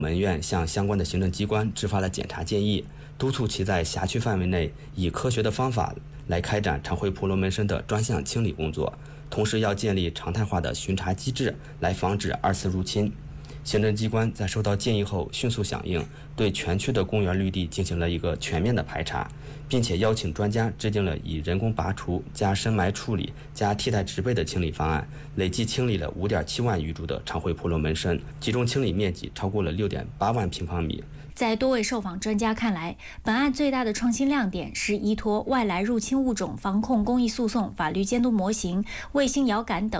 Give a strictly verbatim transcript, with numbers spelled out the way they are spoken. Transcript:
门院向相关的行政机关制发了检查建议，督促其在辖区范围内以科学的方法来开展长喙婆罗门参的专项清理工作，同时要建立常态化的巡查机制，来防止二次入侵。行政机关在收到建议后迅速响应，对全区的公园绿地进行了一个全面的排查，并且邀请专家制定了以人工拔除加深埋处理加替代植被的清理方案，累计清理了 五点七万余株的长喙婆罗门参，集中清理面积超过了 六点八万平方米。 在多位受访专家看来，本案最大的创新亮点是依托外来入侵物种防控公益诉讼法律监督模型、卫星遥感等